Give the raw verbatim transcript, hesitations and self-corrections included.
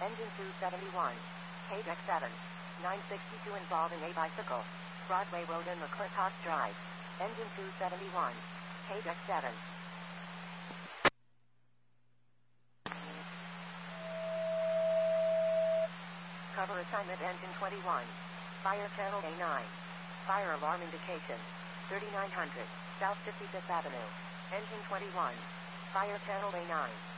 Engine two seventy-one. K D E C seven. nine sixty-two involving a bicycle. Broadway Road in McClintock Drive. Engine two seventy-one. K D E C seven. Cover assignment engine twenty-one. Fire channel A nine. Fire alarm indication. thirty-nine hundred. South fifty-fifth Avenue. Engine twenty-one. Fire channel A nine.